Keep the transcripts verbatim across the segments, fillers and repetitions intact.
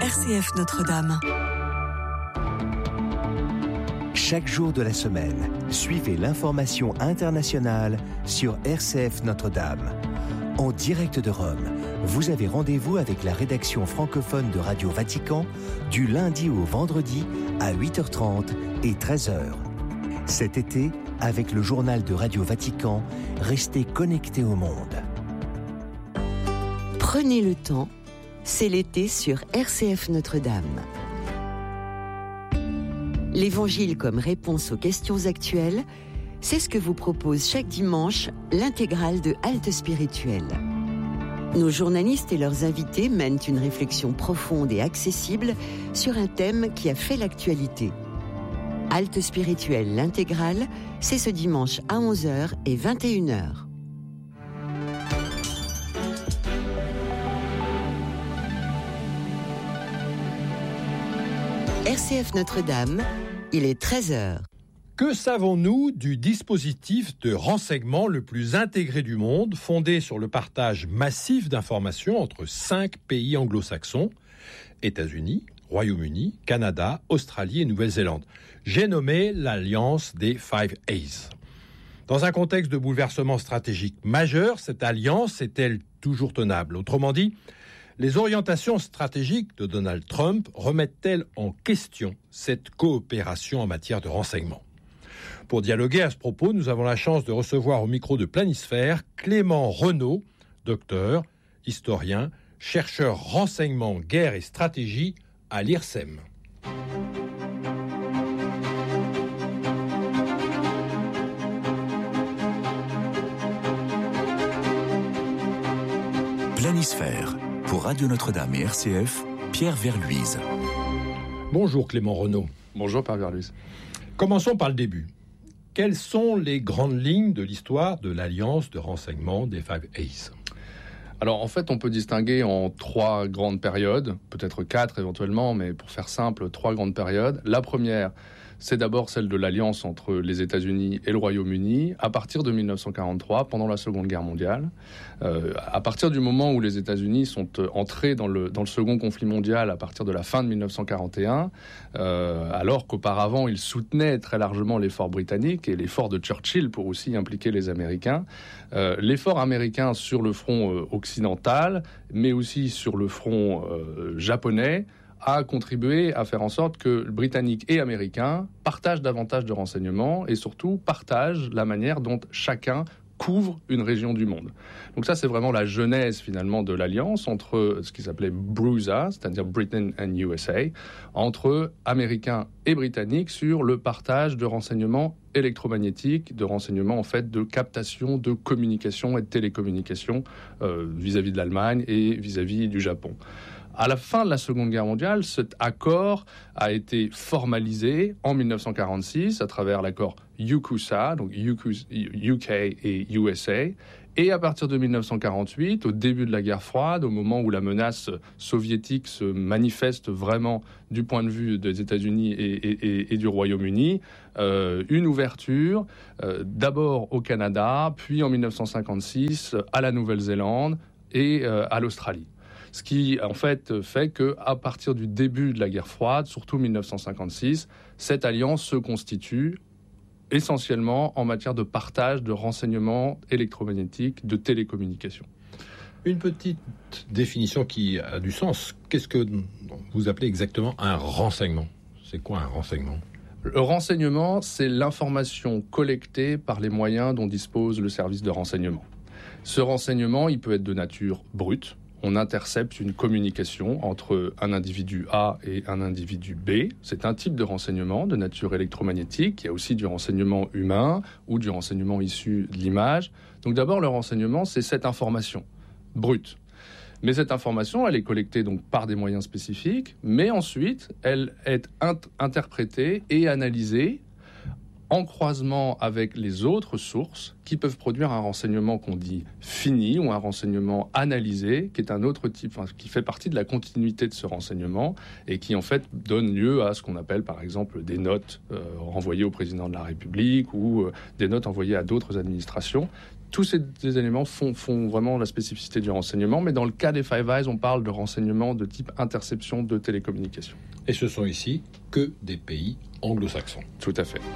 R C F Notre-Dame. Chaque jour de la semaine, suivez l'information internationale sur R C F Notre-Dame. En direct de Rome, vous avez rendez-vous avec la rédaction francophone de Radio Vatican du lundi au vendredi à huit heures trente et treize heures. Cet été, avec le journal de Radio Vatican, restez connectés au monde. Prenez le temps, c'est l'été sur R C F Notre-Dame. L'Évangile comme réponse aux questions actuelles, c'est ce que vous propose chaque dimanche l'intégrale de Halte Spirituelle. Nos journalistes et leurs invités mènent une réflexion profonde et accessible sur un thème qui a fait l'actualité. Halte Spirituelle, l'intégrale, c'est ce dimanche à onze heures et vingt et une heures. R C F Notre-Dame, il est treize heures. Que savons-nous du dispositif de renseignement le plus intégré du monde, fondé sur le partage massif d'informations entre cinq pays anglo-saxons, États-Unis, Royaume-Uni, Canada, Australie et Nouvelle-Zélande? J'ai nommé l'Alliance des Five A's. Dans un contexte de bouleversement stratégique majeur, cette alliance est-elle toujours tenable? Autrement dit, les orientations stratégiques de Donald Trump remettent-elles en question cette coopération en matière de renseignement? Pour dialoguer à ce propos, nous avons la chance de recevoir au micro de Planisphère Clément Renaud, docteur, historien, chercheur renseignement, guerre et stratégie à l'I R S E M. Planisphère, pour Radio Notre-Dame et R C F, Pierre Verluise. Bonjour Clément Renaud. Bonjour Pierre Verluise. Commençons par le début. Quelles sont les grandes lignes de l'histoire de l'Alliance de renseignement des Five A's? Alors en fait, on peut distinguer en trois grandes périodes, peut-être quatre éventuellement, mais pour faire simple, trois grandes périodes. La première, c'est d'abord celle de l'alliance entre les États-Unis et le Royaume-Uni à partir de dix-neuf cent quarante-trois, pendant la Seconde Guerre mondiale. Euh, à partir du moment où les États-Unis sont entrés dans le, dans le second conflit mondial à partir de la fin de dix-neuf cent quarante et un, euh, alors qu'auparavant ils soutenaient très largement l'effort britannique et l'effort de Churchill pour aussi impliquer les Américains, euh, l'effort américain sur le front euh, occidental, mais aussi sur le front euh, japonais, a contribué à faire en sorte que Britanniques et Américains partagent davantage de renseignements et surtout partagent la manière dont chacun couvre une région du monde. Donc ça, c'est vraiment la genèse finalement de l'alliance entre ce qui s'appelait BRUSA, c'est-à-dire Britain and U S A, entre Américains et Britanniques sur le partage de renseignements électromagnétiques, de renseignements en fait de captation, de communication et de télécommunication euh, vis-à-vis de l'Allemagne et vis-à-vis du Japon. À la fin de la Seconde Guerre mondiale, cet accord a été formalisé en dix-neuf cent quarante-six à travers l'accord U K U S A, donc U K et U S A. Et à partir de dix-neuf cent quarante-huit, au début de la guerre froide, au moment où la menace soviétique se manifeste vraiment du point de vue des États-Unis et, et, et du Royaume-Uni, euh, une ouverture euh, d'abord au Canada, puis en dix-neuf cent cinquante-six à la Nouvelle-Zélande et euh, à l'Australie. Ce qui, en fait, fait qu'à partir du début de la guerre froide, surtout dix-neuf cent cinquante-six, cette alliance se constitue essentiellement en matière de partage de renseignements électromagnétiques, de télécommunications. Une petite définition qui a du sens. Qu'est-ce que vous appelez exactement un renseignement? C'est quoi un renseignement? Le renseignement, c'est l'information collectée par les moyens dont dispose le service de renseignement. Ce renseignement, il peut être de nature brute. On intercepte une communication entre un individu A et un individu B. C'est un type de renseignement de nature électromagnétique. Il y a aussi du renseignement humain ou du renseignement issu de l'image. Donc d'abord, le renseignement, c'est cette information brute. Mais cette information, elle est collectée donc par des moyens spécifiques, mais ensuite, elle est int- interprétée et analysée en croisement avec les autres sources qui peuvent produire un renseignement qu'on dit fini ou un renseignement analysé, qui est un autre type, enfin, qui fait partie de la continuité de ce renseignement et qui en fait donne lieu à ce qu'on appelle par exemple des notes euh, renvoyées au président de la République ou euh, des notes envoyées à d'autres administrations. tous ces, ces éléments font, font vraiment la spécificité du renseignement, mais dans le cas des Five Eyes, on parle de renseignement de type interception de télécommunications. Et ce sont ici que des pays anglo-saxons. Tout à fait.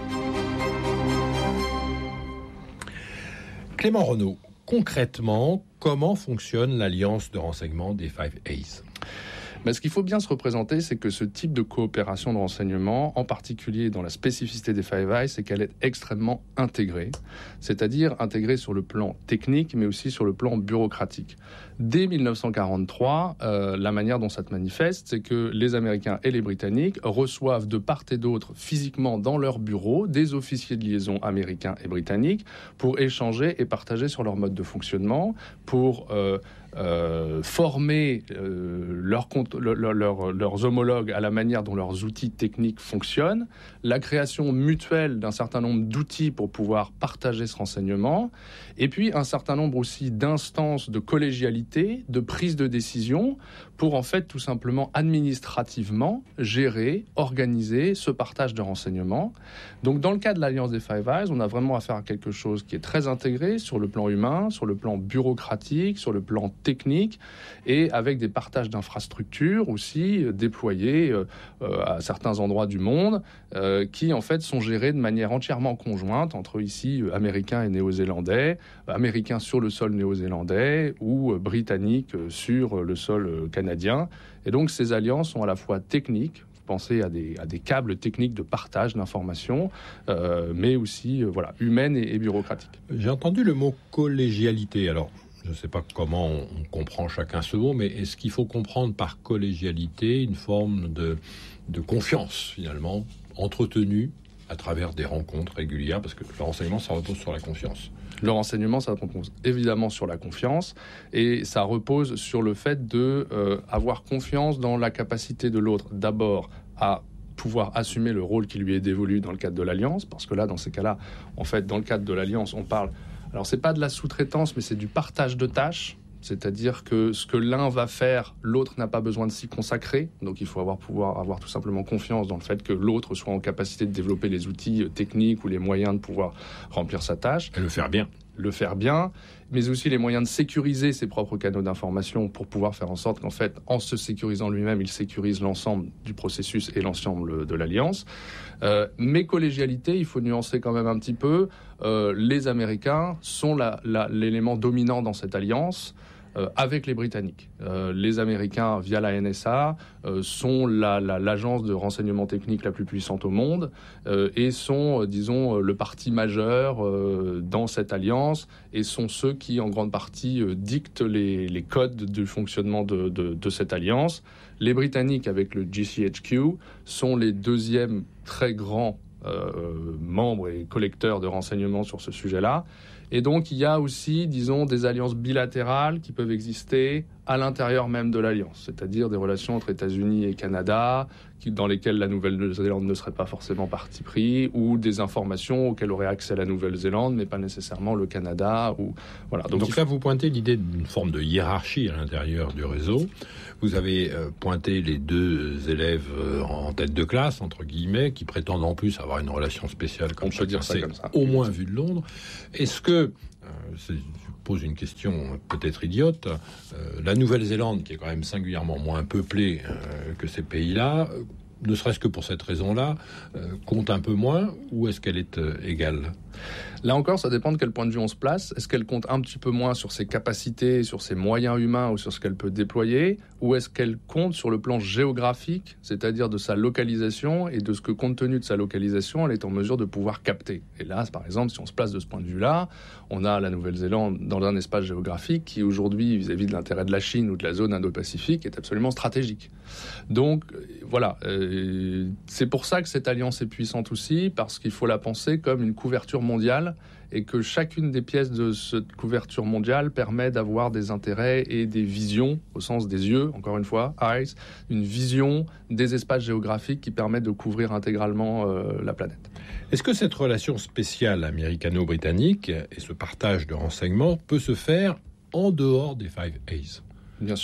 Clément Renaud, concrètement, comment fonctionne l'alliance de renseignement des Five Eyes ? Mais ce qu'il faut bien se représenter, c'est que ce type de coopération de renseignement, en particulier dans la spécificité des Five Eyes, c'est qu'elle est extrêmement intégrée, c'est-à-dire intégrée sur le plan technique, mais aussi sur le plan bureaucratique. Dès dix-neuf cent quarante-trois, euh, la manière dont ça se manifeste, c'est que les Américains et les Britanniques reçoivent de part et d'autre, physiquement dans leur bureau, des officiers de liaison américains et britanniques pour échanger et partager sur leur mode de fonctionnement, pour euh, euh, former euh, leur, leur, leur, leurs homologues à la manière dont leurs outils techniques fonctionnent, la création mutuelle d'un certain nombre d'outils pour pouvoir partager ce renseignement, et puis un certain nombre aussi d'instances de collégialité, de prise de décision, pour en fait tout simplement administrativement gérer, organiser ce partage de renseignements. Donc dans le cas de l'Alliance des Five Eyes, on a vraiment affaire à quelque chose qui est très intégré sur le plan humain, sur le plan bureaucratique, sur le plan technique, et avec des partages d'infrastructures aussi euh, déployés euh, euh, à certains endroits du monde, euh, qui en fait sont gérés de manière entièrement conjointe entre ici euh, Américains et Néo-Zélandais, euh, Américains sur le sol néo-zélandais ou euh, Britanniques euh, sur euh, le sol euh, canadien. Et donc ces alliances sont à la fois techniques, penser à des, à des câbles techniques de partage d'informations, euh, mais aussi euh, voilà, humaines et, et bureaucratiques. J'ai entendu le mot collégialité. Alors, je ne sais pas comment on, on comprend chacun ce mot, mais est-ce qu'il faut comprendre par collégialité une forme de, de confiance, finalement, entretenue à travers des rencontres régulières, parce que le renseignement, ça repose sur la confiance. Le renseignement, ça repose évidemment sur la confiance, et ça repose sur le fait de euh, avoir confiance dans la capacité de l'autre, d'abord à pouvoir assumer le rôle qui lui est dévolu dans le cadre de l'alliance, parce que là, dans ces cas-là, en fait, dans le cadre de l'alliance, on parle... Alors, c'est pas de la sous-traitance, mais c'est du partage de tâches. C'est-à-dire que ce que l'un va faire, l'autre n'a pas besoin de s'y consacrer. Donc il faut avoir, pouvoir avoir tout simplement confiance dans le fait que l'autre soit en capacité de développer les outils techniques ou les moyens de pouvoir remplir sa tâche. Et le faire bien. Le faire bien, mais aussi les moyens de sécuriser ses propres canaux d'information pour pouvoir faire en sorte qu'en fait, en se sécurisant lui-même, il sécurise l'ensemble du processus et l'ensemble de l'alliance. Euh, mais collégialité, il faut nuancer quand même un petit peu. Euh, les Américains sont la, la, l'élément dominant dans cette alliance. Euh, avec les Britanniques. Euh, les Américains, via la N S A, euh, sont la, la, l'agence de renseignement technique la plus puissante au monde euh, et sont, euh, disons, le parti majeur euh, dans cette alliance et sont ceux qui, en grande partie, euh, dictent les, les codes du fonctionnement de, de, de cette alliance. Les Britanniques, avec le G C H Q, sont les deuxièmes très grands euh, membres et collecteurs de renseignements sur ce sujet-là. Et donc, il y a aussi, disons, des alliances bilatérales qui peuvent exister à l'intérieur même de l'alliance, c'est-à-dire des relations entre États-Unis et Canada, qui, dans lesquelles la Nouvelle-Zélande ne serait pas forcément partie pris, ou des informations auxquelles aurait accès la Nouvelle-Zélande, mais pas nécessairement le Canada. Ou... Voilà. Donc, Donc là, vous pointez l'idée d'une forme de hiérarchie à l'intérieur du réseau. Vous avez euh, pointé les deux élèves euh, en tête de classe, entre guillemets, qui prétendent en plus avoir une relation spéciale, comme on peut dire ça comme ça, au moins vu de Londres. Est-ce que, euh, c'est, je pose une question peut-être idiote, euh, la Nouvelle-Zélande, qui est quand même singulièrement moins peuplée euh, que ces pays-là, euh, ne serait-ce que pour cette raison-là, euh, compte un peu moins, ou est-ce qu'elle est euh, égale ? Là encore, ça dépend de quel point de vue on se place. Est-ce qu'elle compte un petit peu moins sur ses capacités, sur ses moyens humains ou sur ce qu'elle peut déployer, ou est-ce qu'elle compte sur le plan géographique, c'est-à-dire de sa localisation et de ce que, compte tenu de sa localisation, elle est en mesure de pouvoir capter. Et là, par exemple, si on se place de ce point de vue-là, on a la Nouvelle-Zélande dans un espace géographique qui, aujourd'hui, vis-à-vis de l'intérêt de la Chine ou de la zone Indo-Pacifique, est absolument stratégique. Donc, voilà, euh, c'est pour ça que cette alliance est puissante aussi, parce qu'il faut la penser comme une couverture mondiale, et que chacune des pièces de cette couverture mondiale permet d'avoir des intérêts et des visions, au sens des yeux, encore une fois, eyes, une vision des espaces géographiques qui permet de couvrir intégralement euh, la planète. Est-ce que cette relation spéciale américano-britannique et ce partage de renseignements peut se faire en dehors des Five Eyes ? Bien sûr.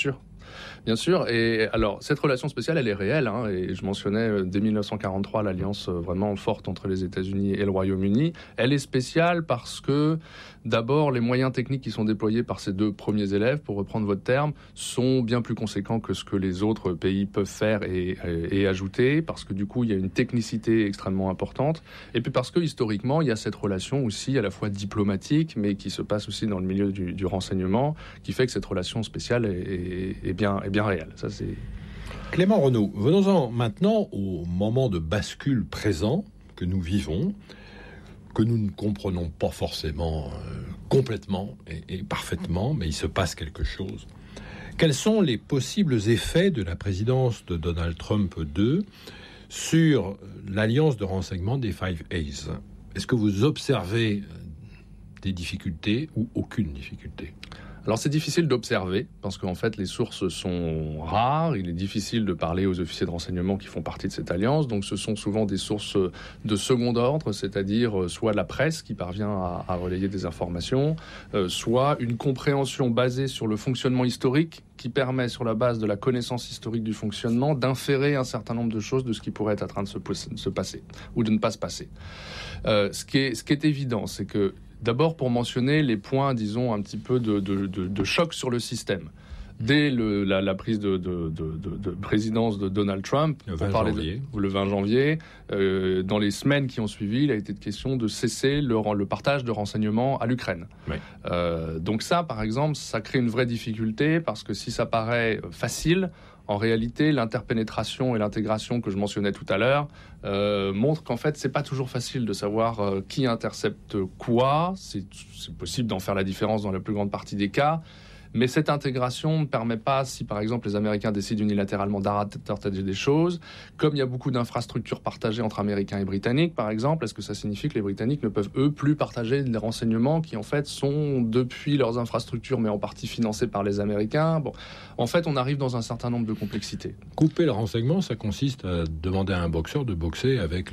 Bien sûr. Et alors, cette relation spéciale, elle est réelle. Hein, et je mentionnais dès mille neuf cent quarante-trois l'alliance vraiment forte entre les États-Unis et le Royaume-Uni. Elle est spéciale parce que, d'abord, les moyens techniques qui sont déployés par ces deux premiers élèves, pour reprendre votre terme, sont bien plus conséquents que ce que les autres pays peuvent faire et, et, et ajouter, parce que du coup, il y a une technicité extrêmement importante. Et puis parce que, historiquement, il y a cette relation aussi à la fois diplomatique, mais qui se passe aussi dans le milieu du, du renseignement, qui fait que cette relation spéciale est, est, est, bien, est bien réelle. Ça, c'est... Clément Renaud, venons-en maintenant au moment de bascule présent que nous vivons, que nous ne comprenons pas forcément euh, complètement et, et parfaitement, mais il se passe quelque chose. Quels sont les possibles effets de la présidence de Donald Trump deux sur l'alliance de renseignement des Five Eyes? Est-ce que vous observez des difficultés ou aucune difficulté? Alors c'est difficile d'observer, parce qu'en fait les sources sont rares, il est difficile de parler aux officiers de renseignement qui font partie de cette alliance, donc ce sont souvent des sources de second ordre, c'est-à-dire soit la presse qui parvient à, à relayer des informations, euh, soit une compréhension basée sur le fonctionnement historique qui permet, sur la base de la connaissance historique du fonctionnement, d'inférer un certain nombre de choses de ce qui pourrait être en train de se, de se passer, ou de ne pas se passer. Euh, ce qui est, ce qui est évident, c'est que d'abord, pour mentionner les points, disons, un petit peu de, de, de, de choc sur le système. Dès le, la, la prise de, de, de, de, de présidence de Donald Trump, le vingt janvier, de, le vingt janvier euh, dans les semaines qui ont suivi, il a été question de cesser le, le partage de renseignements à l'Ukraine. Oui. Euh, donc ça, par exemple, ça crée une vraie difficulté, parce que si ça paraît facile, en réalité, l'interpénétration et l'intégration que je mentionnais tout à l'heure euh, montrent qu'en fait, c'est pas toujours facile de savoir euh, qui intercepte quoi. C'est, c'est possible d'en faire la différence dans la plus grande partie des cas. Mais cette intégration ne permet pas, si par exemple les Américains décident unilatéralement d'arrêter des choses, comme il y a beaucoup d'infrastructures partagées entre Américains et Britanniques, par exemple, est-ce que ça signifie que les Britanniques ne peuvent, eux, plus partager des renseignements qui, en fait, sont depuis leurs infrastructures, mais en partie financés par les Américains? Bon, en fait, on arrive dans un certain nombre de complexités. Couper le renseignement, ça consiste à demander à un boxeur de boxer avec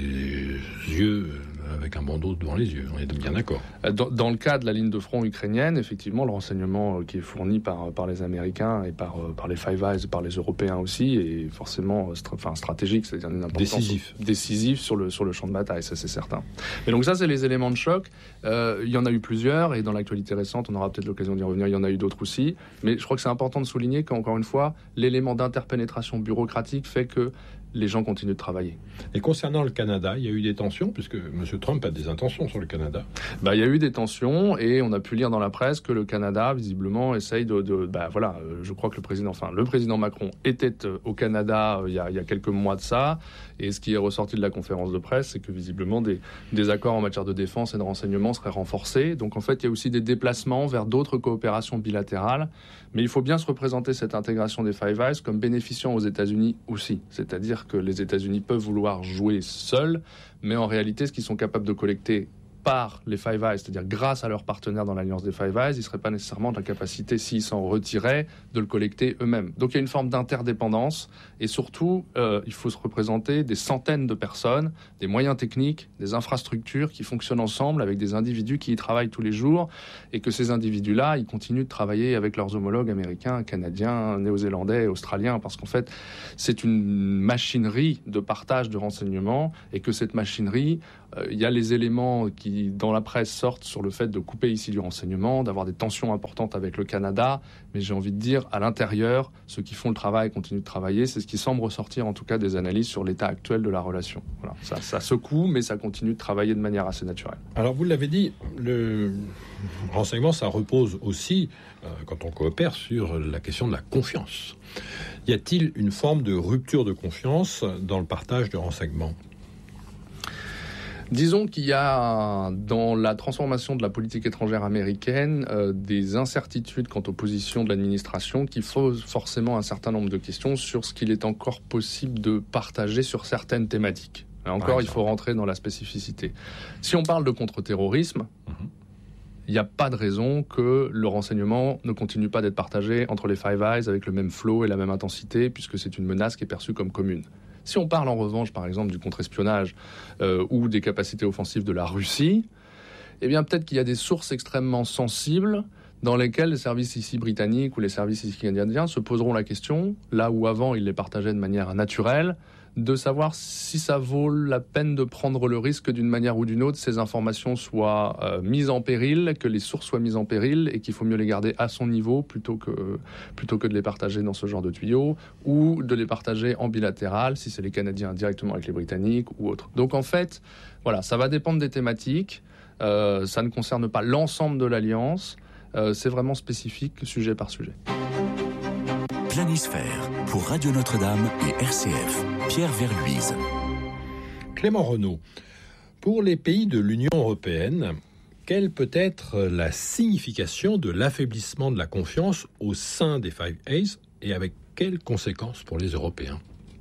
les yeux... avec un bandeau devant les yeux, on est bien d'accord. Dans, dans le cas de la ligne de front ukrainienne, effectivement, le renseignement qui est fourni par, par les Américains et par, par les Five Eyes, par les Européens aussi, est forcément stra- enfin, stratégique, c'est-à-dire une importance décisif, décisif sur, le, sur le champ de bataille, ça c'est certain. Mais donc ça, c'est les éléments de choc. Euh, il y en a eu plusieurs, et dans l'actualité récente, on aura peut-être l'occasion d'y revenir, il y en a eu d'autres aussi. Mais je crois que c'est important de souligner qu'encore une fois, l'élément d'interpénétration bureaucratique fait que les gens continuent de travailler. Et concernant le Canada, il y a eu des tensions, puisque M. Trump a des intentions sur le Canada. Bah, il y a eu des tensions, et on a pu lire dans la presse que le Canada, visiblement, essaye de... de bah, voilà, je crois que le président, enfin, le président Macron était au Canada euh, il, y a, il y a quelques mois de ça, et ce qui est ressorti de la conférence de presse, c'est que visiblement, des, des accords en matière de défense et de renseignement seraient renforcés. Donc, en fait, il y a aussi des déplacements vers d'autres coopérations bilatérales, mais il faut bien se représenter cette intégration des Five Eyes comme bénéficiant aux États-Unis aussi, c'est-à-dire que les États-Unis peuvent vouloir jouer seuls, mais en réalité, ce qu'ils sont capables de collecter par les Five Eyes, c'est-à-dire grâce à leurs partenaires dans l'alliance des Five Eyes, ils ne seraient pas nécessairement de la capacité, s'ils s'en retiraient, de le collecter eux-mêmes. Donc il y a une forme d'interdépendance, et surtout, euh, il faut se représenter des centaines de personnes, des moyens techniques, des infrastructures qui fonctionnent ensemble avec des individus qui y travaillent tous les jours, et que ces individus-là, ils continuent de travailler avec leurs homologues américains, canadiens, néo-zélandais, australiens, parce qu'en fait, c'est une machinerie de partage de renseignements, et que cette machinerie, euh, il y a les éléments qui dans la presse sortent sur le fait de couper ici du renseignement, d'avoir des tensions importantes avec le Canada, mais j'ai envie de dire, à l'intérieur, ceux qui font le travail continuent de travailler, c'est ce qui semble ressortir en tout cas des analyses sur l'état actuel de la relation. Voilà. Ça, ça secoue, mais ça continue de travailler de manière assez naturelle. Alors vous l'avez dit, le renseignement, ça repose aussi, euh, quand on coopère, sur la question de la confiance. Y a-t-il une forme de rupture de confiance dans le partage de renseignements ? Disons qu'il y a dans la transformation de la politique étrangère américaine euh, des incertitudes quant aux positions de l'administration qui posent forcément un certain nombre de questions sur ce qu'il est encore possible de partager sur certaines thématiques. Là encore, il faut rentrer dans la spécificité. Si on parle de contre-terrorisme, mm-hmm. il n'y a pas de raison que le renseignement ne continue pas d'être partagé entre les Five Eyes avec le même flow et la même intensité, puisque c'est une menace qui est perçue comme commune. Si on parle en revanche, par exemple, du contre-espionnage euh, ou des capacités offensives de la Russie, eh bien peut-être qu'il y a des sources extrêmement sensibles dans lesquels les services ici britanniques ou les services ici canadiens se poseront la question, là où avant ils les partageaient de manière naturelle, de savoir si ça vaut la peine de prendre le risque d'une manière ou d'une autre, ces informations soient euh, mises en péril, que les sources soient mises en péril et qu'il faut mieux les garder à son niveau plutôt que, plutôt que de les partager dans ce genre de tuyaux ou de les partager en bilatéral, si c'est les Canadiens directement avec les Britanniques ou autres. Donc en fait, voilà, ça va dépendre des thématiques, euh, ça ne concerne pas l'ensemble de l'Alliance, euh, c'est vraiment spécifique sujet par sujet. Planisphère pour Radio Notre-Dame et R C F. Pierre Verluise. Clément Renaud, pour les pays de l'Union européenne, quelle peut être la signification de l'affaiblissement de la confiance au sein des Five Eyes et avec quelles conséquences pour les Européens ?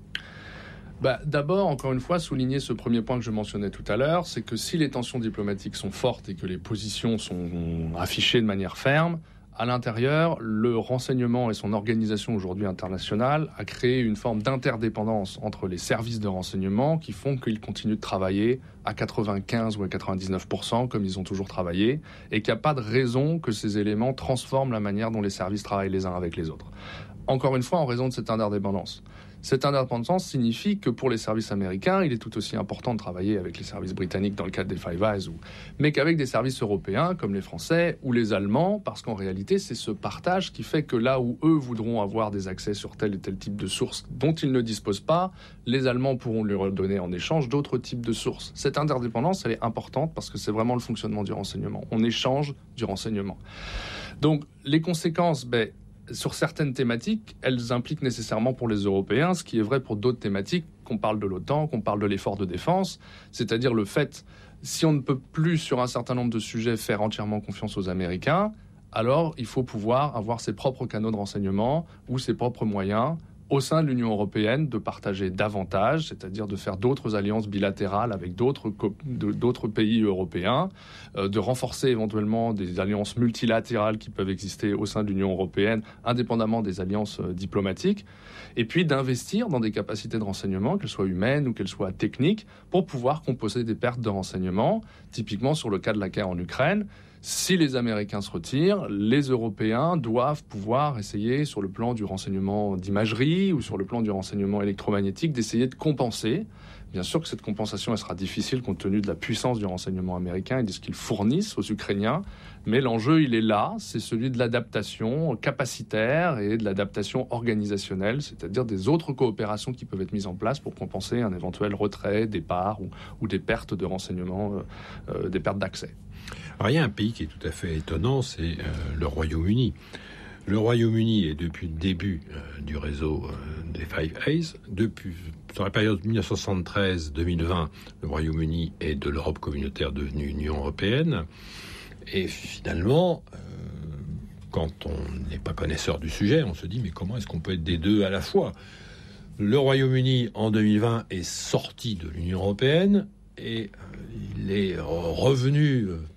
Bah, d'abord, encore une fois, souligner ce premier point que je mentionnais tout à l'heure, c'est que si les tensions diplomatiques sont fortes et que les positions sont affichées de manière ferme, à l'intérieur, le renseignement et son organisation aujourd'hui internationale a créé une forme d'interdépendance entre les services de renseignement qui font qu'ils continuent de travailler à quatre-vingt-quinze ou à quatre-vingt-dix-neuf pour cent comme ils ont toujours travaillé et qu'il n'y a pas de raison que ces éléments transforment la manière dont les services travaillent les uns avec les autres. Encore une fois, en raison de cette interdépendance. Cette indépendance signifie que pour les services américains, il est tout aussi important de travailler avec les services britanniques dans le cadre des Five Eyes, ou... mais qu'avec des services européens comme les Français ou les Allemands, parce qu'en réalité, c'est ce partage qui fait que là où eux voudront avoir des accès sur tel et tel type de sources dont ils ne disposent pas, les Allemands pourront leur donner en échange d'autres types de sources. Cette interdépendance, elle est importante parce que c'est vraiment le fonctionnement du renseignement. On échange du renseignement. Donc, les conséquences... Ben, sur certaines thématiques, elles impliquent nécessairement pour les Européens, ce qui est vrai pour d'autres thématiques, qu'on parle de l'OTAN, qu'on parle de l'effort de défense, c'est-à-dire le fait, si on ne peut plus sur un certain nombre de sujets faire entièrement confiance aux Américains, alors il faut pouvoir avoir ses propres canaux de renseignement ou ses propres moyens au sein de l'Union européenne de partager davantage, c'est-à-dire de faire d'autres alliances bilatérales avec d'autres, co- de, d'autres pays européens, euh, de renforcer éventuellement des alliances multilatérales qui peuvent exister au sein de l'Union européenne, indépendamment des alliances euh, diplomatiques, et puis d'investir dans des capacités de renseignement, qu'elles soient humaines ou qu'elles soient techniques, pour pouvoir compenser des pertes de renseignement, typiquement sur le cas de la guerre en Ukraine. Si les Américains se retirent, les Européens doivent pouvoir essayer, sur le plan du renseignement d'imagerie ou sur le plan du renseignement électromagnétique, d'essayer de compenser. Bien sûr que cette compensation elle sera difficile compte tenu de la puissance du renseignement américain et de ce qu'ils fournissent aux Ukrainiens. Mais l'enjeu, il est là, c'est celui de l'adaptation capacitaire et de l'adaptation organisationnelle, c'est-à-dire des autres coopérations qui peuvent être mises en place pour compenser un éventuel retrait, départ ou, ou des pertes de renseignement, euh, euh, des pertes d'accès. Alors, il y a un pays qui est tout à fait étonnant, c'est euh, le Royaume-Uni. Le Royaume-Uni est depuis le début euh, du réseau euh, des Five Eyes. Depuis, sur la période dix-neuf cent soixante-treize à deux mille vingt, le Royaume-Uni est de l'Europe communautaire devenue Union européenne. Et finalement, euh, quand on n'est pas connaisseur du sujet, on se dit mais comment est-ce qu'on peut être des deux à la fois ? Le Royaume-Uni, en deux mille vingt, est sorti de l'Union européenne et euh, il est revenu euh,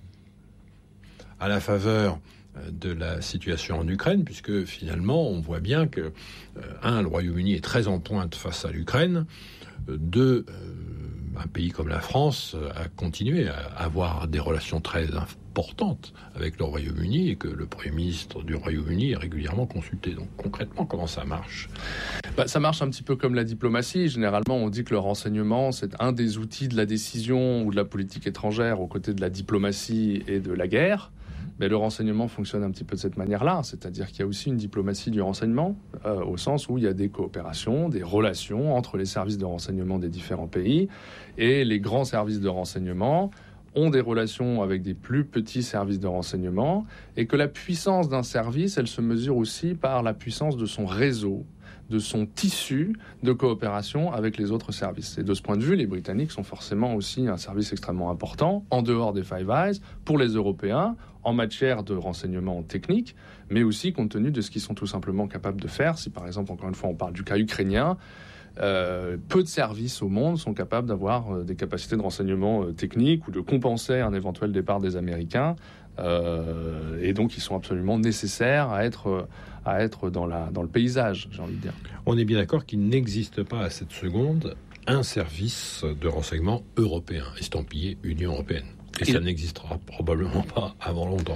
à la faveur de la situation en Ukraine, puisque finalement, on voit bien que, euh, un, le Royaume-Uni est très en pointe face à l'Ukraine, euh, deux, euh, un pays comme la France a continué à avoir des relations très importantes avec le Royaume-Uni et que le Premier ministre du Royaume-Uni est régulièrement consulté. Donc concrètement, comment ça marche ? Bah, ça marche un petit peu comme la diplomatie. Généralement, on dit que le renseignement, c'est un des outils de la décision ou de la politique étrangère aux côtés de la diplomatie et de la guerre. Mais le renseignement fonctionne un petit peu de cette manière-là, c'est-à-dire qu'il y a aussi une diplomatie du renseignement, euh, au sens où il y a des coopérations, des relations entre les services de renseignement des différents pays, et les grands services de renseignement ont des relations avec des plus petits services de renseignement, et que la puissance d'un service, elle se mesure aussi par la puissance de son réseau, de son tissu de coopération avec les autres services. Et de ce point de vue, les Britanniques sont forcément aussi un service extrêmement important, en dehors des Five Eyes, pour les Européens, en matière de renseignement technique, mais aussi compte tenu de ce qu'ils sont tout simplement capables de faire. Si par exemple, encore une fois, on parle du cas ukrainien, euh, peu de services au monde sont capables d'avoir euh, des capacités de renseignement euh, technique ou de compenser un éventuel départ des Américains. Euh, et donc, ils sont absolument nécessaires à être, à être dans, la, dans le paysage, j'ai envie de dire. On est bien d'accord qu'il n'existe pas à cette seconde un service de renseignement européen, estampillé Union européenne. Et, et ça n'existera probablement pas avant longtemps.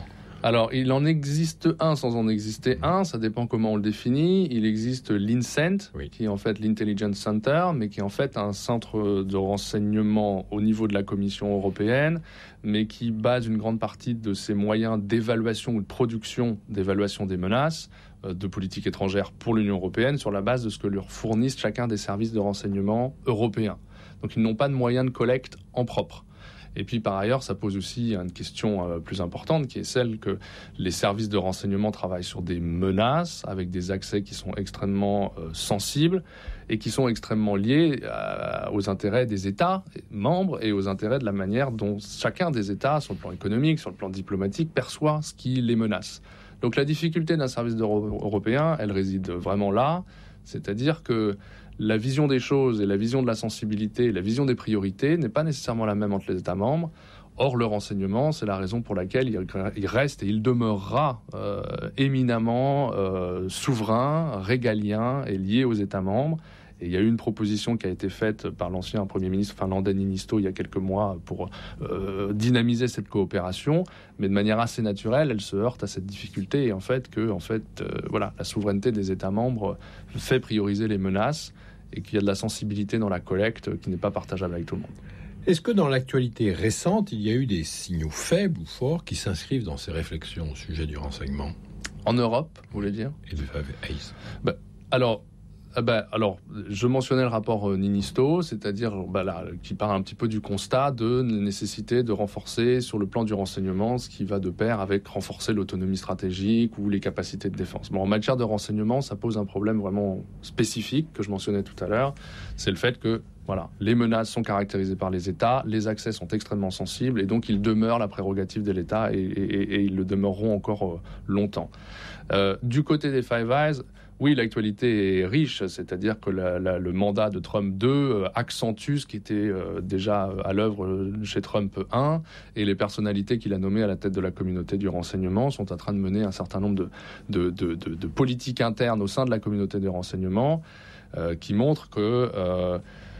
Alors, il en existe un sans en exister un, ça dépend comment on le définit. Il existe l'INCENT, oui. qui est en fait l'Intelligence Center, mais qui est en fait un centre de renseignement au niveau de la Commission européenne, mais qui base une grande partie de ses moyens d'évaluation ou de production d'évaluation des menaces euh, de politique étrangère pour l'Union européenne sur la base de ce que leur fournissent chacun des services de renseignement européens. Donc, ils n'ont pas de moyens de collecte en propre. Et puis, par ailleurs, ça pose aussi une question euh, plus importante, qui est celle que les services de renseignement travaillent sur des menaces, avec des accès qui sont extrêmement euh, sensibles et qui sont extrêmement liés euh, aux intérêts des États membres et aux intérêts de la manière dont chacun des États, sur le plan économique, sur le plan diplomatique, perçoit ce qui les menace. Donc, la difficulté d'un service européen, elle réside vraiment là, c'est-à-dire que la vision des choses et la vision de la sensibilité, la vision des priorités n'est pas nécessairement la même entre les États membres. Or, le renseignement, c'est la raison pour laquelle il reste et il demeurera euh, éminemment euh, souverain, régalien et lié aux États membres. Et il y a eu une proposition qui a été faite par l'ancien Premier ministre finlandais Niinisto il y a quelques mois pour euh, dynamiser cette coopération, mais de manière assez naturelle, elle se heurte à cette difficulté et en fait que en fait, euh, voilà, la souveraineté des États membres fait prioriser les menaces et qu'il y a de la sensibilité dans la collecte qui n'est pas partageable avec tout le monde. Est-ce que dans l'actualité récente, il y a eu des signaux faibles ou forts qui s'inscrivent dans ces réflexions au sujet du renseignement ? En Europe, vous voulez dire ? Et de Five Eyes. Ben, alors... Ah ben, alors, je mentionnais le rapport euh, Niinisto, c'est-à-dire ben là, qui parle un petit peu du constat de la nécessité de renforcer sur le plan du renseignement, ce qui va de pair avec renforcer l'autonomie stratégique ou les capacités de défense. Bon, en matière de renseignement, ça pose un problème vraiment spécifique que je mentionnais tout à l'heure, c'est le fait que voilà, les menaces sont caractérisées par les États, les accès sont extrêmement sensibles et donc ils demeurent la prérogative de l'État et, et, et ils le demeureront encore euh, longtemps. Euh, du côté des Five Eyes, oui, l'actualité est riche, c'est-à-dire que la, la, le mandat de Trump deux euh, accentue ce qui était euh, déjà à l'œuvre chez Trump un, et les personnalités qu'il a nommées à la tête de la communauté du renseignement sont en train de mener un certain nombre de, de, de, de, de politiques internes au sein de la communauté du renseignement euh, qui montrent que euh,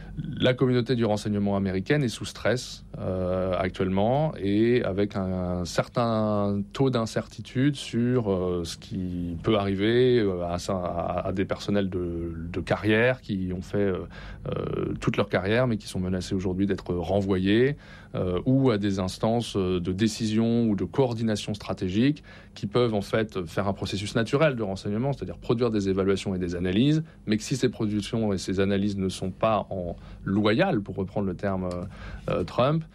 la communauté du renseignement américaine est sous stress euh, actuellement et avec un, un certain taux d'incertitude sur euh, ce qui peut arriver euh, à, à, à des personnels de, de carrière qui ont fait euh, euh, toute leur carrière mais qui sont menacés aujourd'hui d'être renvoyés euh, ou à des instances de décision ou de coordination stratégique qui peuvent en fait faire un processus naturel de renseignement, c'est-à-dire produire des évaluations et des analyses, mais que si ces productions et ces analyses ne sont pas en loyal, pour reprendre le terme euh, Trump,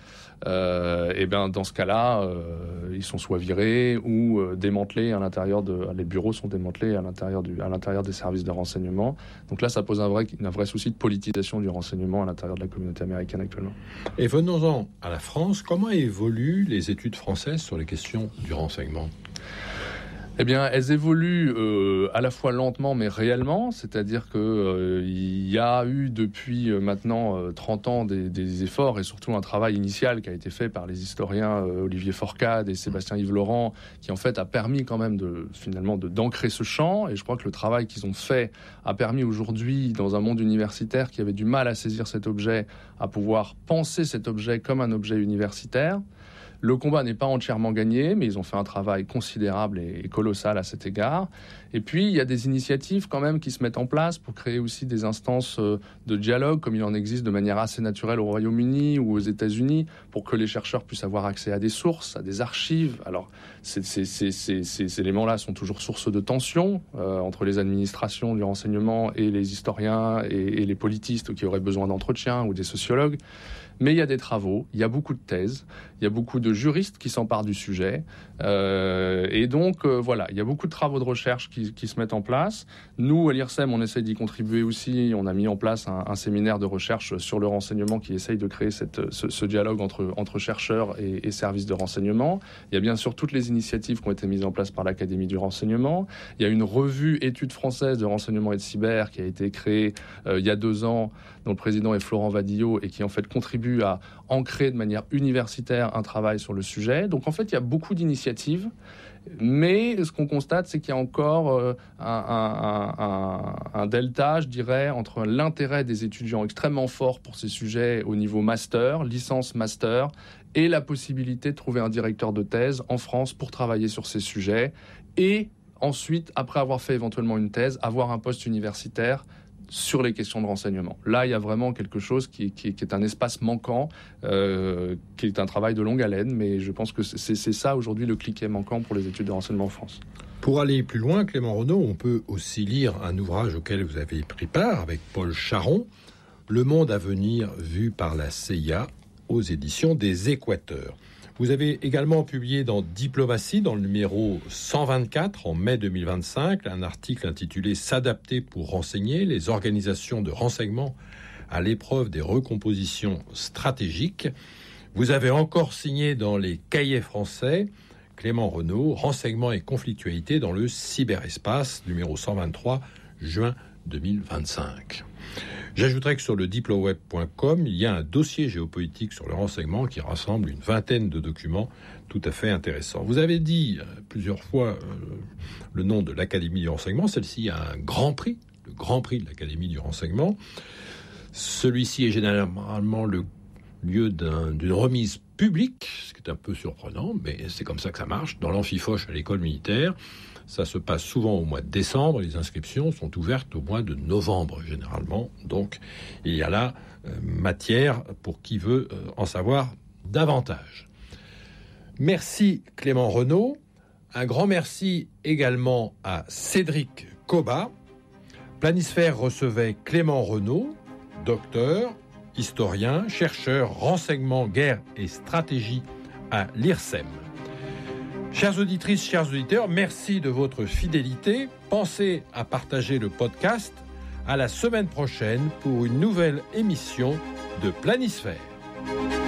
euh, et bien dans ce cas-là, euh, ils sont soit virés ou euh, démantelés à l'intérieur de, les bureaux sont démantelés à l'intérieur du, à l'intérieur des services de renseignement. Donc là, ça pose un vrai, un vrai souci de politisation du renseignement à l'intérieur de la communauté américaine actuellement. Et venons-en à la France. Comment évoluent les études françaises sur les questions du renseignement ? Eh bien, elles évoluent euh, à la fois lentement mais réellement, c'est-à-dire qu'il euh, y a eu depuis euh, maintenant euh, trente ans des, des efforts et surtout un travail initial qui a été fait par les historiens euh, Olivier Forcade et Sébastien Yves Laurent, qui en fait a permis quand même de, finalement de, d'ancrer ce champ. Et je crois que le travail qu'ils ont fait a permis aujourd'hui, dans un monde universitaire qui avait du mal à saisir cet objet, à pouvoir penser cet objet comme un objet universitaire. Le combat n'est pas entièrement gagné, mais ils ont fait un travail considérable et colossal à cet égard. Et puis, il y a des initiatives quand même qui se mettent en place pour créer aussi des instances de dialogue, comme il en existe de manière assez naturelle au Royaume-Uni ou aux États-Unis, pour que les chercheurs puissent avoir accès à des sources, à des archives. Alors, ces, ces, ces, ces, ces éléments-là sont toujours source de tension euh, entre les administrations du renseignement et les historiens et, et les politistes qui auraient besoin d'entretien ou des sociologues. Mais il y a des travaux, il y a beaucoup de thèses, il y a beaucoup de juristes qui s'emparent du sujet. Euh, et donc, euh, voilà, il y a beaucoup de travaux de recherche qui, qui se mettent en place. Nous, à l'I R S E M, on essaie d'y contribuer aussi. On a mis en place un, un séminaire de recherche sur le renseignement qui essaye de créer cette, ce, ce dialogue entre, entre chercheurs et, et services de renseignement. Il y a bien sûr toutes les initiatives qui ont été mises en place par l'Académie du renseignement. Il y a une revue études françaises de renseignement et de cyber qui a été créée euh, il y a deux ans, dont le président est Florent Vadillo et qui en fait contribue à ancrer de manière universitaire un travail sur le sujet. Donc en fait, il y a beaucoup d'initiatives Mais ce qu'on constate, c'est qu'il y a encore euh, un, un, un, un delta, je dirais, entre l'intérêt des étudiants extrêmement fort pour ces sujets au niveau master, licence master, et la possibilité de trouver un directeur de thèse en France pour travailler sur ces sujets. Et ensuite, après avoir fait éventuellement une thèse, avoir un poste universitaire sur les questions de renseignement. Là, il y a vraiment quelque chose qui, qui, qui est un espace manquant, euh, qui est un travail de longue haleine, mais je pense que c'est, c'est ça aujourd'hui le cliquet manquant pour les études de renseignement en France. Pour aller plus loin, Clément Renaud, on peut aussi lire un ouvrage auquel vous avez pris part avec Paul Charon, Le monde à venir vu par la C I A, aux éditions des Équateurs. Vous avez également publié dans Diplomatie, dans le numéro cent vingt-quatre, en mai deux mille vingt-cinq, un article intitulé « S'adapter pour renseigner, les organisations de renseignement à l'épreuve des recompositions stratégiques ». Vous avez encore signé dans les Cahiers français, Clément Renaud, « Renseignement et conflictualité dans le cyberespace », numéro cent vingt-trois, juin deux mille vingt-cinq. J'ajouterai que sur le diploweb point com, il y a un dossier géopolitique sur le renseignement qui rassemble une vingtaine de documents tout à fait intéressants. Vous avez dit euh, plusieurs fois euh, le nom de l'Académie du renseignement. Celle-ci a un grand prix, le grand prix de l'Académie du renseignement. Celui-ci est généralement le lieu d'un, d'une remise publique, ce qui est un peu surprenant, mais c'est comme ça que ça marche, dans l'Amphifoche à l'école militaire. Ça se passe souvent au mois de décembre. Les inscriptions sont ouvertes au mois de novembre, généralement. Donc, il y a là euh, matière pour qui veut euh, en savoir davantage. Merci Clément Renaud. Un grand merci également à Cédric Cobat. Planisphère recevait Clément Renaud, docteur, historien, chercheur, renseignement, guerre et stratégie à l'I R S E M. Chères auditrices, chers auditeurs, merci de votre fidélité. Pensez à partager le podcast. À la semaine prochaine pour une nouvelle émission de Planisphère.